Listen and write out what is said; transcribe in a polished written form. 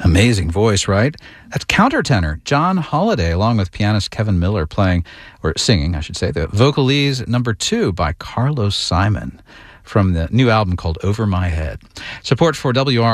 Amazing voice, right? That's countertenor John Holiday, along with pianist Kevin Miller singing, I should say, the Vocalese No. 2 by Carlos Simon from the new album called Over My Head. Support for WR